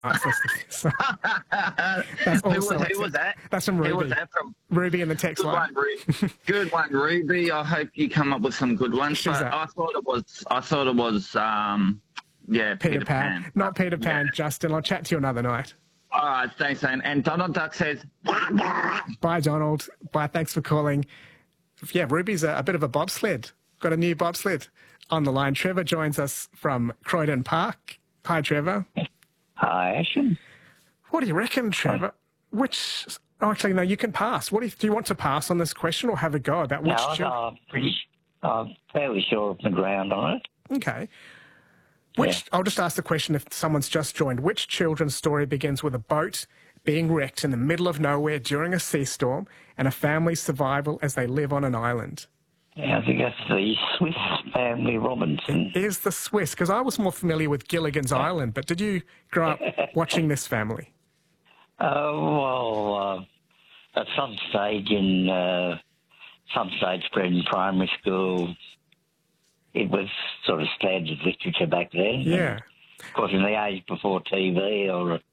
Oh, that's also Who was that? That's from Ruby. Who was that from? Ruby in the text Good line. one, Ruby. Good one, Ruby. I hope you come up with some good ones. She's But a- I thought it was, yeah, Peter Pan. Not Peter Pan, Yeah. Justin. I'll chat to you another night. All right, thanks, and Donald Duck says, Bye, Donald. Bye, thanks for calling. Yeah, Ruby's a bit of a bobsled. Got a new bobsled on the line. Trevor joins us from Croydon Park. Hi, Trevor. Hi, Ashton. What do you reckon, Trevor? Actually, no, you can pass. Do you want to pass on this question or have a go about which No, I'm fairly sure of the ground on it. Okay. I'll just ask the question if someone's just joined. Which children's story begins with a boat being wrecked in the middle of nowhere during a sea storm and a family's survival as they live on an island? Yeah, I think that's the Swiss Family Robinson. It is the Swiss, because I was more familiar with Gilligan's Island, but did you grow up watching this family? At some stage spread in primary school, it was sort of standard literature back then. Yeah. Of course, in the age before TV,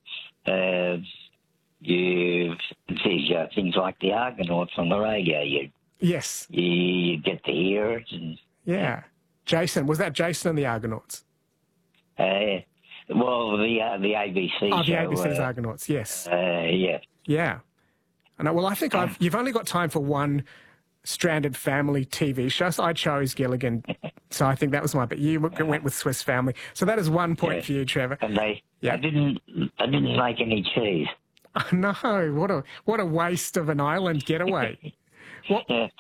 you see things like the Argonauts on the radio. Yes. You get to hear it. And, yeah. Jason, was that Jason and the Argonauts? the ABC show. Oh, the ABC's Argonauts, yes. Yeah. Yeah. Well, I think you've only got time for one stranded family TV show, so I chose Gilligan. So I think that was mine, but you went with Swiss Family. So that is 1 point for you, Trevor. And they didn't make any cheese. Oh, no, what a waste of an island getaway. I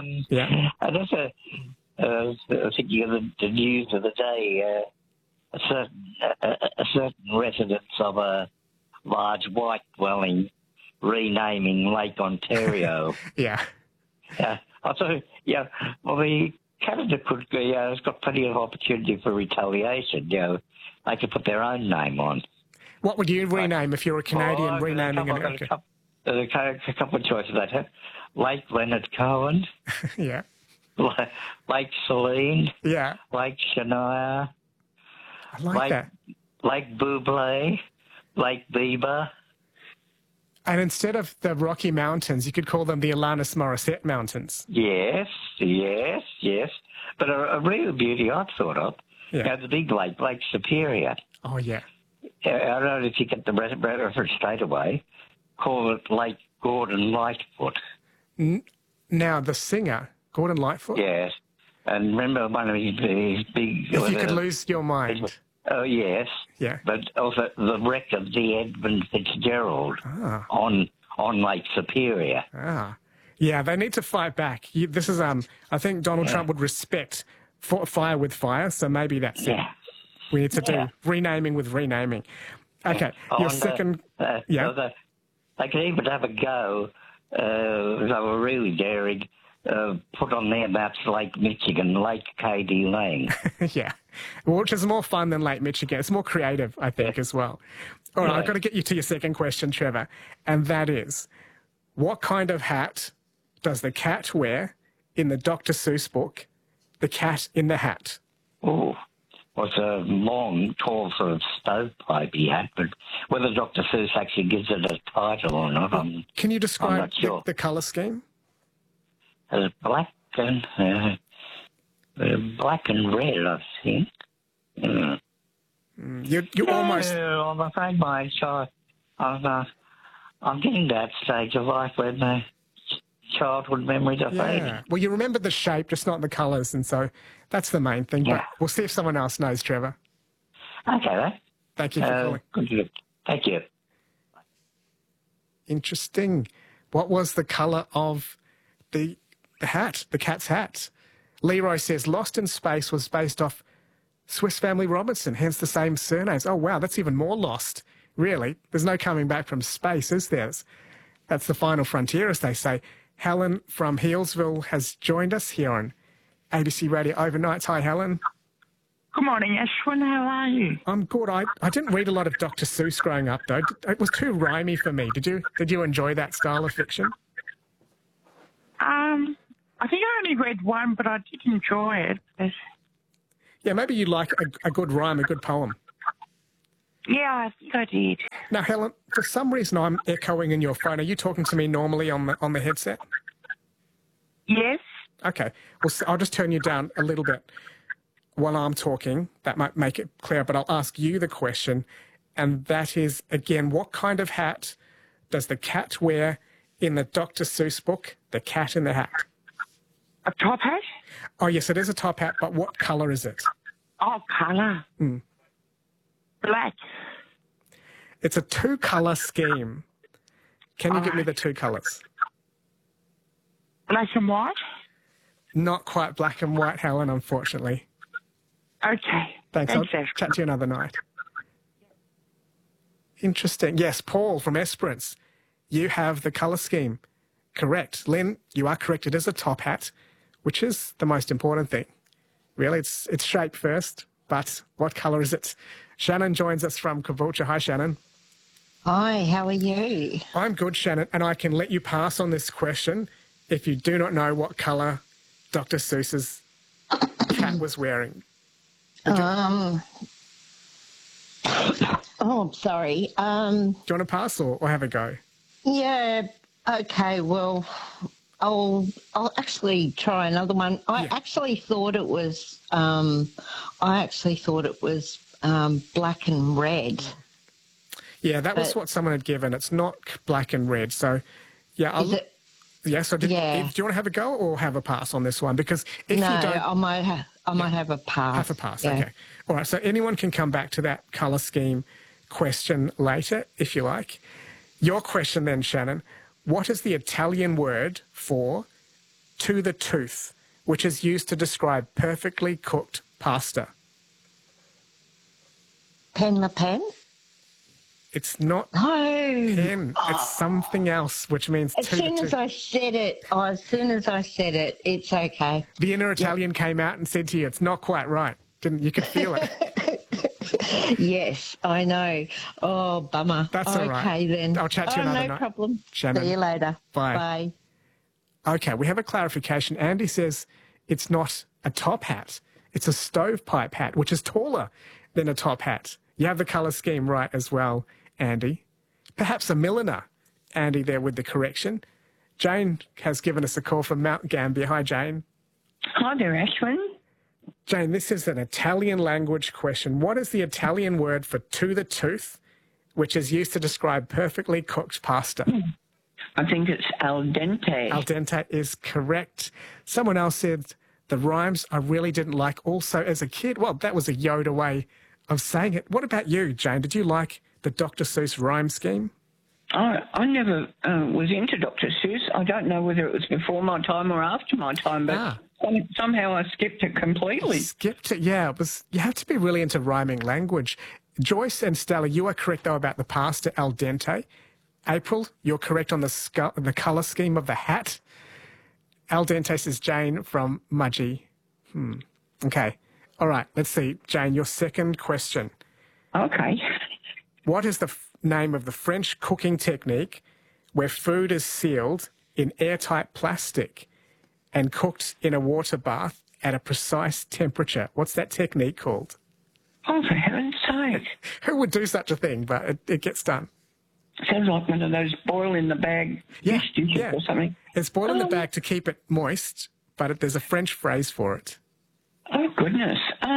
was thinking of the news of the day. A certain residents of a large white dwelling renaming Lake Ontario. Yeah. I thought, the Canada has got plenty of opportunity for retaliation. They could put their own name on. What would you rename if you're a Canadian renaming America? There's a couple of choices I'd have. Lake Leonard Cohen. Yeah. Lake Celine. Yeah. Lake Shania. I like that. Lake Buble. Lake Bieber. And instead of the Rocky Mountains, you could call them the Alanis Morissette Mountains. Yes. But a real beauty I've thought of, the big lake, Lake Superior. Oh, yeah. I don't know if you get the reference straight away. Call it Lake Gordon Lightfoot. Now, the singer, Gordon Lightfoot? Yes. And remember one of his big... If you could lose your mind. Oh, yes. Yeah. But also the wreck of the Edmund Fitzgerald on Lake Superior. Ah. Yeah, they need to fight back. This is, I think Donald Trump would respect fire with fire, so maybe that's it. We need to do renaming with renaming. Okay, your second... They could even have a go, if they were really daring, put on their maps Lake Michigan, Lake K.D. Lang. Yeah, which is more fun than Lake Michigan. It's more creative, I think, as well. All right, I've got to get you to your second question, Trevor, and that is, what kind of hat does the cat wear in the Dr. Seuss book, The Cat in the Hat? Oh, well, it's a long, tall sort of stovepipey hat, but whether Dr. Seuss actually gives it a title or not, Can you I'm describe not sure. the colour scheme? It's black and red, I think. You're almost... I'm afraid my child... I'm getting to that stage of life where my childhood memories are fading. Well, you remember the shape, just not the colours, and so that's the main thing. Yeah. But we'll see if someone else knows, Trevor. Okay, then. Thank you for calling. Good. Thank you. Interesting. What was the colour of the hat, the cat's hat? Leroy says, Lost in Space was based off Swiss Family Robinson, hence the same surnames. Oh, wow, that's even more lost. Really? There's no coming back from space, is there? That's the final frontier, as they say. Helen from Healesville has joined us here on ABC Radio Overnights. Hi, Helen. Good morning, Ashwin. How are you? I'm good. I didn't read a lot of Dr. Seuss growing up, though. It was too rhymey for me. Did you enjoy that style of fiction? I think I only read one, but I did enjoy it. Yeah, maybe you like a good rhyme, a good poem. Yeah, I think I did. Now, Helen, for some reason I'm echoing in your phone. Are you talking to me normally on the headset? Yes. Okay. Well, I'll just turn you down a little bit while I'm talking. That might make it clear, but I'll ask you the question, and that is, again, what kind of hat does the cat wear in the Dr. Seuss book, The Cat in the Hat? A top hat? Oh, yes, it is a top hat, but what colour is it? Oh, colour. Black. It's a two-colour scheme. Can you give me the two colours? Black and white? Not quite black and white, Helen, unfortunately. Okay. Thanks. I'll Ashwin. chat to you another night. Interesting. Yes, Paul from Esperance. You have the colour scheme. Correct. Lynn, you are correct. It is a top hat, which is the most important thing. Really, it's shape first, but what colour is it? Shannon joins us from Caboolture. Hi, Shannon. Hi, how are you? I'm good, Shannon, and I can let you pass on this question if you do not know what colour Dr. Seuss's cat was wearing. Oh, I'm sorry. Do you want to pass or have a go? Yeah, okay, well, I'll actually try another one. I actually thought it was black and red. Yeah, that was what someone had given. It's not black and red. So, yeah. Is it? Yeah, so do you want to have a go or have a pass on this one? Because if No, you don't... I might have a pass. Have a pass, yeah. okay. All right, so anyone can come back to that colour scheme question later, if you like. Your question then, Shannon, what is the Italian word for to the tooth, which is used to describe perfectly cooked pasta? Pen the pen? It's not No. pen, it's something else, which means As to soon the as tooth. I said it, it's okay. The inner Italian came out and said to you, it's not quite right. You could feel it. Yes, I know. Oh, bummer. That's all right. Okay, then. I'll chat to you another No night. problem. Shannon. See you later. Bye. Bye. Okay, we have a clarification. Andy says it's not a top hat. It's a stovepipe hat, which is taller than a top hat. You have the colour scheme right as well, Andy. Perhaps a milliner, Andy, there with the correction. Jane has given us a call from Mount Gambier. Hi, Jane. Hi there, Ashwin. Jane, this is an Italian language question. What is the Italian word for to the tooth, which is used to describe perfectly cooked pasta? I think it's al dente. Al dente is correct. Someone else said the rhymes I really didn't like also as a kid. Well, that was a Yoda way of saying it. What about you, Jane? Did you like the Dr. Seuss rhyme scheme? I never was into Dr. Seuss. I don't know whether it was before my time or after my time, but somehow I skipped it completely. Skipped it, yeah. It was. You have to be really into rhyming language. Joyce and Stella, you are correct, though, about the pasta al dente. April, you're correct on the colour scheme of the hat. Al dente says Jane from Mudgee. Okay. All right, let's see. Jane, your second question. Okay. What is the name of the French cooking technique where food is sealed in airtight plastic and cooked in a water bath at a precise temperature? What's that technique called? Oh, for heaven's sake. Who would do such a thing, but it gets done. Sounds like one of those boil in the bag dish dishes or something. It's boiled in the bag to keep it moist, but there's a French phrase for it. Oh, goodness.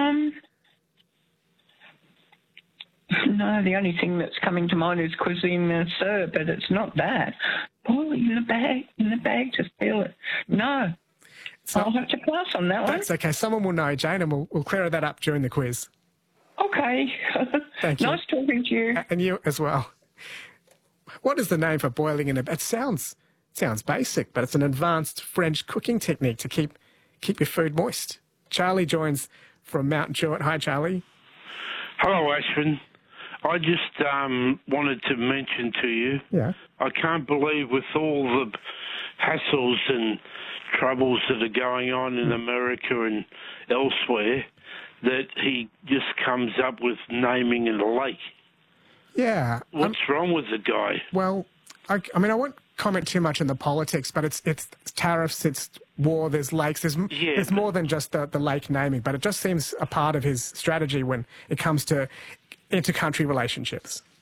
No, the only thing that's coming to mind is cuisine sir, but it's not that. Boil it in the bag to seal it. No. I'll have to pass on that one. That's okay. Someone will know, Jane, and we'll clear that up during the quiz. Okay. Thank you. Nice talking to you. And you as well. What is the name for boiling in a... It sounds basic, but it's an advanced French cooking technique to keep your food moist. Charlie joins from Mount Jewett. Hi, Charlie. Hello, Ashwin. I just wanted to mention to you, I can't believe with all the hassles and troubles that are going on in America and elsewhere that he just comes up with naming a lake. Yeah. What's wrong with the guy? Well, I mean, I won't comment too much on the politics, but it's tariffs, it's war, there's lakes, there's more than just the lake naming, but it just seems a part of his strategy when it comes to inter-country relationships.